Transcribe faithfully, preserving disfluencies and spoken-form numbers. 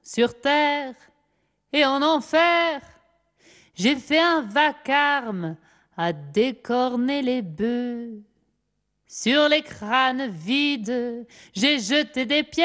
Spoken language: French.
sur terre et en enfer. J'ai fait un vacarme à décorner les bœufs. Sur les crânes vides, j'ai jeté des pierres.